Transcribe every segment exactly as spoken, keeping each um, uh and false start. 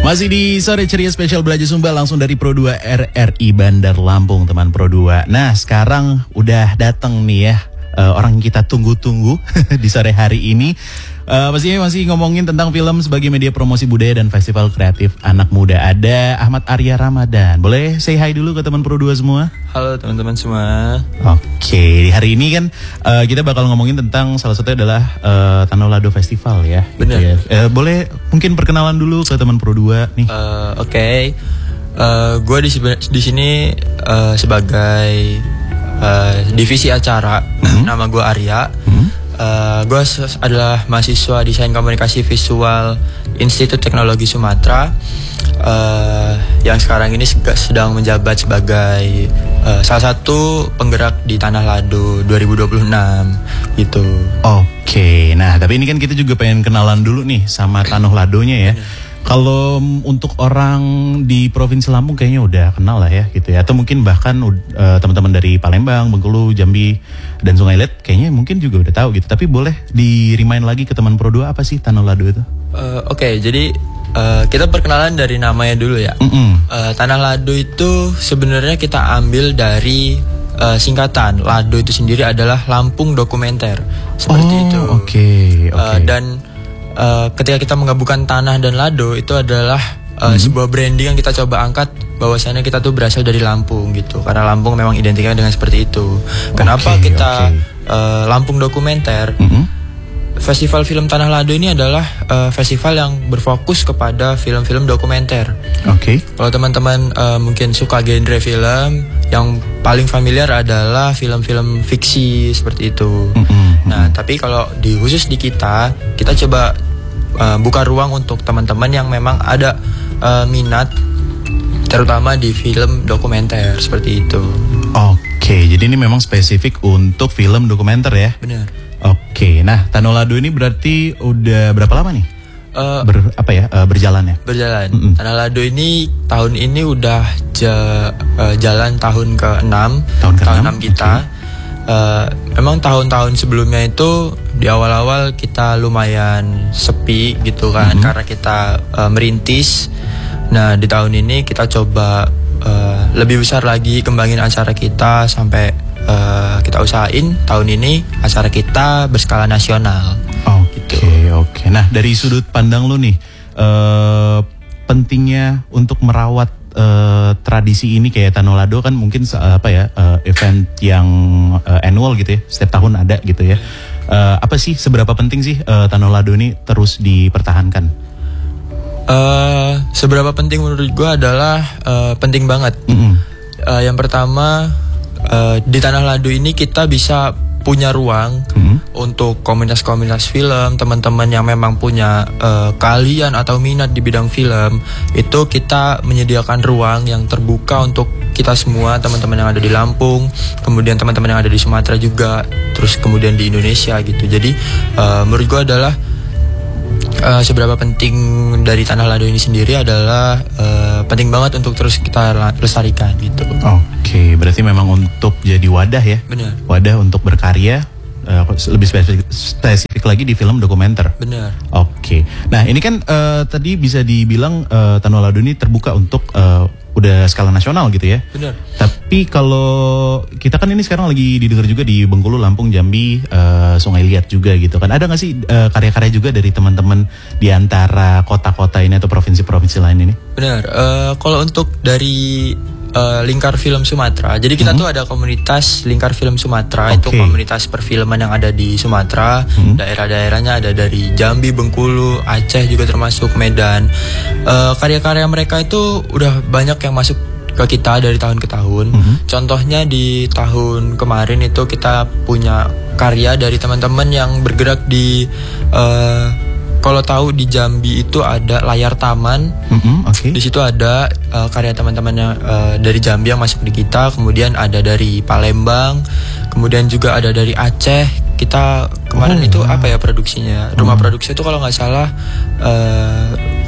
Masih di sore ceria spesial Belajar Sumba langsung dari Pro dua R R I Bandar Lampung, teman Pro dua. Nah, sekarang udah datang nih ya uh, orang yang kita tunggu-tunggu di sore hari ini. Uh, pastinya masih ngomongin tentang film sebagai media promosi budaya dan festival kreatif anak muda. Ada Ahmad Arya Ramadan. Boleh say hi dulu ke teman Pro dua semua? Halo teman-teman semua. Oke, hari ini kan uh, kita bakal ngomongin tentang salah satunya adalah uh, Tanah Lado Festival ya. Benar. Gitu ya. Uh, boleh mungkin perkenalan dulu ke teman Pro dua nih. Uh, Oke, okay. uh, gue di, di sini uh, sebagai uh, divisi acara. Mm-hmm. Nama gue Arya. Mm-hmm. Uh, gue adalah mahasiswa Desain Komunikasi Visual Institut Teknologi Sumatera uh, yang sekarang ini sedang menjabat sebagai uh, salah satu penggerak di Tanah Lado dua ribu dua puluh enam gitu. Oke, nah tapi ini kan kita juga pengen kenalan dulu nih sama Tanah Ladonya ya. Kalau untuk orang di Provinsi Lampung kayaknya udah kenal lah ya gitu ya. Atau mungkin bahkan uh, teman-teman dari Palembang, Bengkulu, Jambi, dan Sungai Liat kayaknya mungkin juga udah tahu gitu. Tapi boleh di-remind lagi ke teman Pro dua apa sih Tanah Lado itu? Uh, Oke, okay, jadi uh, kita perkenalan dari namanya dulu ya. Uh, Tanah Lado itu sebenarnya kita ambil dari uh, singkatan. Lado itu sendiri adalah Lampung Dokumenter. Seperti oh, itu. Oke, okay, oke. Okay. Uh, dan Uh, ketika kita menggabungkan Tanah dan Lado itu adalah uh, mm-hmm. sebuah branding yang kita coba angkat bahwasannya kita tuh berasal dari Lampung gitu, karena Lampung memang identiknya dengan seperti itu. Kenapa okay, kita okay. Uh, Lampung Dokumenter? Mm-hmm. Festival film Tanah Lado ini adalah uh, festival yang berfokus kepada film-film dokumenter. Oke. Okay. Kalau teman-teman uh, mungkin suka genre film, yang paling familiar adalah film-film fiksi seperti itu. Mm-hmm. Nah, tapi kalau di khusus di kita, kita coba uh, buka ruang untuk teman-teman yang memang ada uh, minat, terutama di film dokumenter seperti itu. Oke, okay, jadi ini memang spesifik untuk film dokumenter ya? Benar. Oke, nah Tanah Lado ini berarti udah berapa lama nih? Uh, Ber, apa ya uh, berjalan ya? Berjalan. Mm-mm. Tanah Lado ini tahun ini udah ja, uh, jalan tahun ke enam. Tahun ke enam kita. Okay. Uh, memang tahun-tahun sebelumnya itu di awal-awal kita lumayan sepi gitu kan, mm-hmm. karena kita uh, merintis. Nah di tahun ini kita coba uh, lebih besar lagi kembangin acara kita sampai Uh, kita usahain tahun ini acara kita berskala nasional. Oke, gitu. Oke. Okay. Nah, dari sudut pandang lu nih, uh, pentingnya untuk merawat uh, tradisi ini kayak Tanah Lado kan mungkin uh, apa ya uh, event yang uh, annual gitu ya, setiap tahun ada gitu ya. Uh, apa sih seberapa penting sih uh, Tanah Lado ini terus dipertahankan? Uh, seberapa penting menurut gue adalah uh, penting banget. Mm-hmm. Uh, yang pertama. Uh, di Tanah Lado ini kita bisa punya ruang hmm. untuk komunitas-komunitas film, teman-teman yang memang punya uh, keahlian atau minat di bidang film, itu kita menyediakan ruang yang terbuka untuk kita semua, teman-teman yang ada di Lampung, kemudian teman-teman yang ada di Sumatera juga, terus kemudian di Indonesia gitu. Jadi uh, menurut gue adalah Uh, seberapa penting dari Tanah Lado ini sendiri adalah uh, penting banget untuk terus kita lestarikan gitu. Oke, okay, berarti memang untuk jadi wadah ya. Benar. Wadah untuk berkarya uh, lebih spesifik, spesifik lagi di film dokumenter. Benar. Oke. Okay. Nah ini kan uh, tadi bisa dibilang uh, Tanah Lado ini terbuka untuk uh, udah skala nasional gitu ya. Benar. Tapi kalau kita kan ini sekarang lagi didengar juga di Bengkulu, Lampung, Jambi, uh, Sungai Liat juga gitu kan. Ada nggak sih uh, karya-karya juga dari teman-teman di antara kota-kota ini atau provinsi-provinsi lain ini? Benar. Uh, kalau untuk dari uh, Lingkar Film Sumatera, jadi kita mm-hmm. tuh ada komunitas Lingkar Film Sumatera. Okay. Itu komunitas perfilman yang ada di Sumatera. Mm-hmm. Daerah-daerahnya ada dari Jambi, Bengkulu, Aceh juga termasuk, Medan. Uh, karya-karya mereka itu udah banyak yang masuk ke kita dari tahun ke tahun. Mm-hmm. Contohnya di tahun kemarin itu kita punya karya dari teman-teman yang bergerak di uh, kalau tahu di Jambi itu ada Layar Taman. Mm-hmm, okay. Di situ ada uh, karya teman-teman yang uh, dari Jambi yang masuk di kita, kemudian ada dari Palembang, kemudian juga ada dari Aceh. Kita kemarin oh, itu wow. apa ya produksinya? Rumah mm. produksi itu kalau nggak salah uh,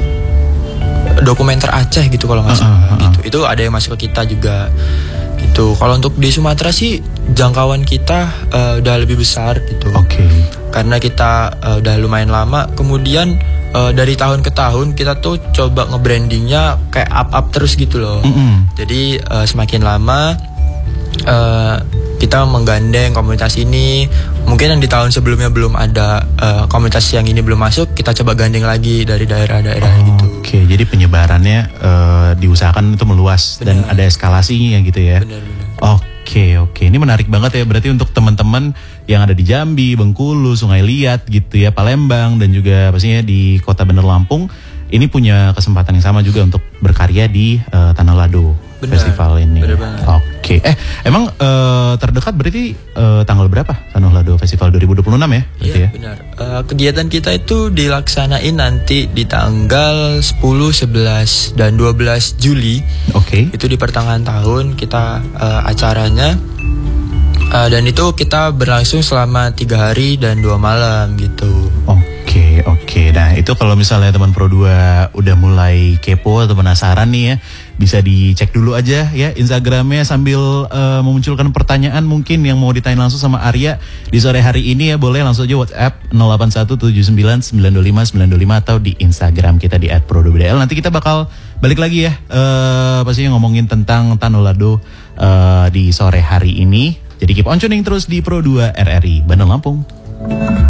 dokumenter Aceh gitu kalau nggak salah. Uh, uh, uh, gitu. Itu ada yang masuk ke kita juga. Gitu. Kalau untuk di Sumatera sih jangkauan kita uh, udah lebih besar gitu. Oke. Okay. Karena kita uh, udah lumayan lama, kemudian uh, dari tahun ke tahun kita tuh coba nge-brandingnya kayak up-up terus gitu loh. Mm-hmm. Jadi uh, semakin lama uh, kita menggandeng komunitas ini. Mungkin yang di tahun sebelumnya belum ada uh, komunitas yang ini belum masuk, kita coba gandeng lagi dari daerah-daerah oh, gitu. Oke, jadi penyebarannya uh, diusahakan itu meluas. Bener. Dan ada eskalasinya gitu ya. Benar-benar. Oke, oke. Ini menarik banget ya. Berarti untuk teman-teman yang ada di Jambi, Bengkulu, Sungai Liat gitu ya, Palembang dan juga pastinya di Kota Bandar Lampung, ini punya kesempatan yang sama juga untuk berkarya di uh, Tanah Lado Benar, festival ini. Oke. Eh, emang uh, terdekat berarti uh, tanggal berapa Tanah Lado Festival dua ribu dua puluh enam ya? Iya, ya? benar. Uh, kegiatan kita itu dilaksanain nanti di tanggal sepuluh, sebelas dan dua belas Juli. Oke. Itu di pertengahan tahun kita uh, acaranya. Uh, dan itu kita berlangsung selama tiga hari dan dua malam gitu. Oke, oke. Nah itu kalau misalnya teman Pro dua udah mulai kepo atau penasaran nih ya, bisa dicek dulu aja ya Instagramnya sambil uh, memunculkan pertanyaan mungkin yang mau ditanya langsung sama Arya di sore hari ini ya, boleh langsung aja WhatsApp nol delapan satu tujuh sembilan sembilan dua lima sembilan dua lima atau di Instagram kita di et pro dua b d l. Nanti kita bakal balik lagi ya, uh, pastinya ngomongin tentang Tanah Lado uh, di sore hari ini. Jadi keep on tuning terus di Pro dua R R I Bandar Lampung.